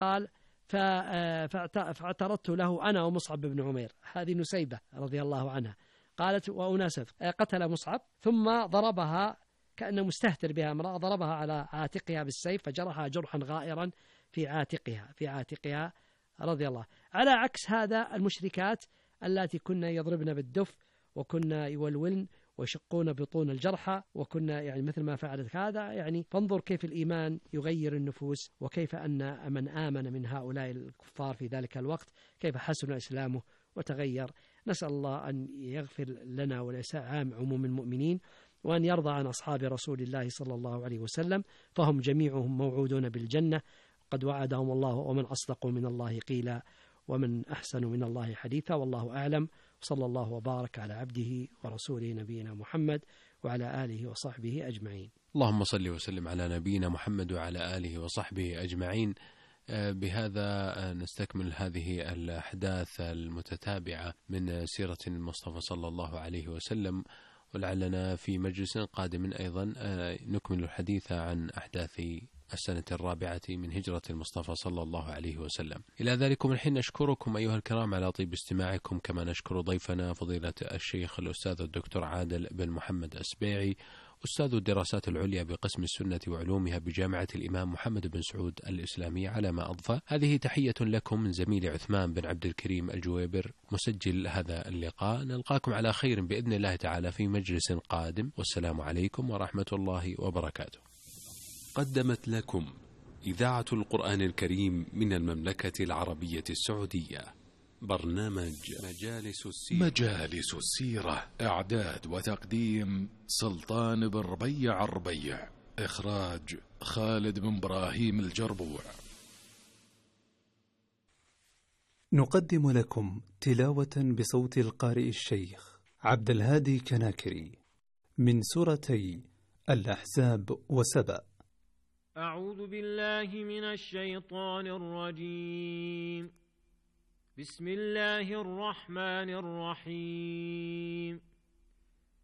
قال فاعترضت له أنا ومصعب بن عمير. هذه نسيبة رضي الله عنها قالت وأناسف قتل مصعب ثم ضربها كأنه مستهتر بها امرأة، ضربها على عاتقها بالسيف فجرحها جرحا غائرا في عاتقها رضي الله. على عكس هذا المشركات التي كنا يضربن بالدف وكنا يولولن ويشقون بطون الجرحى وكنا يعني مثل ما فعلت هذا. يعني فانظر كيف الإيمان يغير النفوس، وكيف أن من آمن من هؤلاء الكفار في ذلك الوقت كيف حسن إسلامه وتغير. نسأل الله أن يغفر لنا ولسائر عموم المؤمنين، وأن يرضى عن أصحاب رسول الله صلى الله عليه وسلم، فهم جميعهم موعودون بالجنة قد وعدهم الله، ومن أصدق من الله قيلا ومن أحسن من الله حديثا. والله أعلم، صلى الله وبارك على عبده ورسوله نبينا محمد وعلى آله وصحبه أجمعين. اللهم صل وسلم على نبينا محمد وعلى آله وصحبه أجمعين. بهذا نستكمل هذه الأحداث المتتابعة من سيرة المصطفى صلى الله عليه وسلم، ولعلنا في مجلس قادم أيضا نكمل الحديث عن أحداث السنة الرابعة من هجرة المصطفى صلى الله عليه وسلم. إلى ذلكم الحين نشكركم أيها الكرام على طيب استماعكم، كما نشكر ضيفنا فضيلة الشيخ الأستاذ الدكتور عادل بن محمد السبيعي، أستاذ الدراسات العليا بقسم السنة وعلومها بجامعة الإمام محمد بن سعود الإسلامية، على ما أضفى. هذه تحية لكم من زميل عثمان بن عبد الكريم الجويبر مسجل هذا اللقاء. نلقاكم على خير بإذن الله تعالى في مجلس قادم، والسلام عليكم ورحمة الله وبركاته. قدمت لكم إذاعة القرآن الكريم من المملكة العربية السعودية برنامج مجالس السيرة. إعداد وتقديم سلطان بن ربيع الربيع. إخراج خالد بن إبراهيم الجربوع. نقدم لكم تلاوة بصوت القارئ الشيخ عبد الهادي كناكري من سورتي الأحزاب وسبأ. أعوذ بالله من الشيطان الرجيم. بسم الله الرحمن الرحيم.